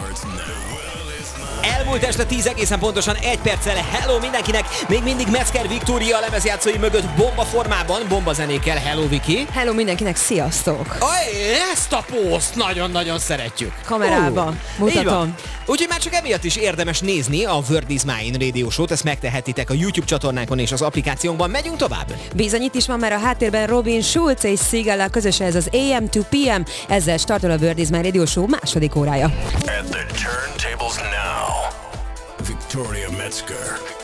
Elmúlt este 10 egészen pontosan 1 perccel. Hello mindenkinek! Még mindig Metzger Viktória a lemezjátszói mögött bomba formában, bombazenékkel. Hello Viki! Hello mindenkinek, sziasztok! Ezt a pószt nagyon-nagyon szeretjük. Kamerába mutatom. Úgyhogy már csak emiatt is érdemes nézni a Word is Mine Radio Show-t, ezt megtehetitek a YouTube csatornánkon és az applikációnkban. Megyünk tovább? Bizony, itt is van már a háttérben Robin Schulz és Sigala közösen, ez az AM to PM. Ezzel startol a Word is Mine Radio Show második órája. At the turntables now, Victoria Metzger.